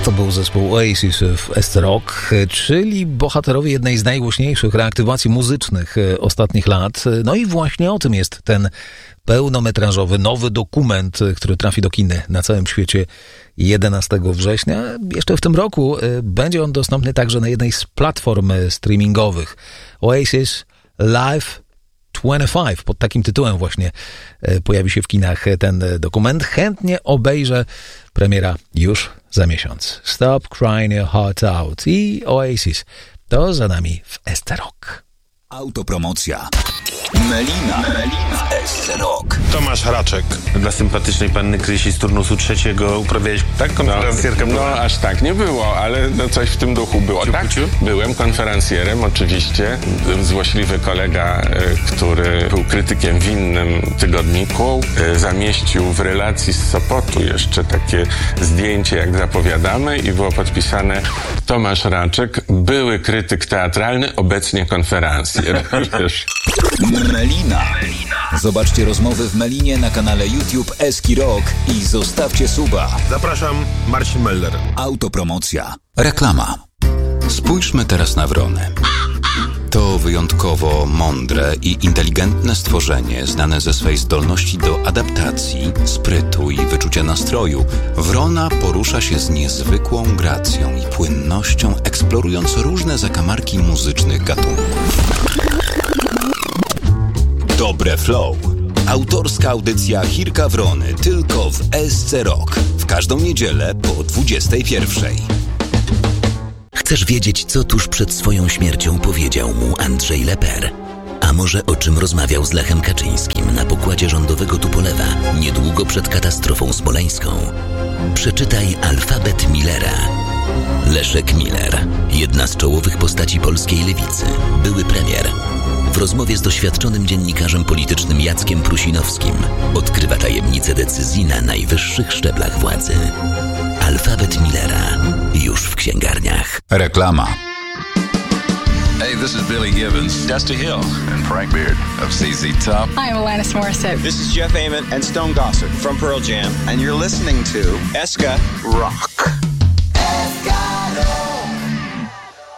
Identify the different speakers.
Speaker 1: To był zespół Oasis w SC Rock, czyli bohaterowie jednej z najgłośniejszych reaktywacji muzycznych ostatnich lat. No i właśnie o tym jest ten pełnometrażowy, nowy dokument, który trafi do kin na całym świecie 11 września. Jeszcze w tym roku będzie on dostępny także na jednej z platform streamingowych. Oasis Live 25, pod takim tytułem właśnie pojawi się w kinach ten dokument. Chętnie obejrzę, premiera już za miesiąc. Stop Crying Your Heart Out i Oasis to za nami w SC Rock.
Speaker 2: Autopromocja. Melina w SC Rock.
Speaker 3: Tomasz Raczek.
Speaker 4: Dla sympatycznej panny Krysi z turnusu trzeciego uprawiałeś, tak? Konferencjerkę?
Speaker 3: No aż tak nie było, ale no coś w tym duchu było. Tak, byłem konferencjerem oczywiście. Złośliwy kolega, który był krytykiem w innym tygodniku, zamieścił w relacji z Sopotu jeszcze takie zdjęcie, jak zapowiadamy, i było podpisane: Tomasz Raczek, były krytyk teatralny, obecnie konferencjer.
Speaker 2: Melina. Zobaczcie rozmowy w Melinie na kanale YouTube Eski Rock i zostawcie suba.
Speaker 3: Zapraszam, Marcin Meller.
Speaker 2: Autopromocja. Reklama. Spójrzmy teraz na wrony. To wyjątkowo mądre i inteligentne stworzenie, znane ze swej zdolności do adaptacji, sprytu i wyczucia nastroju. Wrona porusza się z niezwykłą gracją i płynnością, eksplorując różne zakamarki muzycznych gatunków. Dobre Flow. Autorska audycja Hirka Wrony tylko w SC Rock. W każdą niedzielę po 21:00.
Speaker 5: Chcesz wiedzieć, co tuż przed swoją śmiercią powiedział mu Andrzej Leper? A może o czym rozmawiał z Lechem Kaczyńskim na pokładzie rządowego Tupolewa niedługo przed katastrofą smoleńską? Przeczytaj Alfabet Millera. Leszek Miller, jedna z czołowych postaci polskiej lewicy, były premier. W rozmowie z doświadczonym dziennikarzem politycznym Jackiem Prusinowskim odkrywa tajemnice decyzji na najwyższych szczeblach władzy. Alfabet Millera już w księgarniach.
Speaker 2: Reklama.
Speaker 6: Hey, this is Billy Gibbons, Dusty Hill, and Frank Beard of ZZ Top.
Speaker 7: Hi, I'm Alanis Morissette.
Speaker 8: This is Jeff Ament and Stone Gossard from Pearl Jam, and you're listening to Eska Rock.
Speaker 9: Eska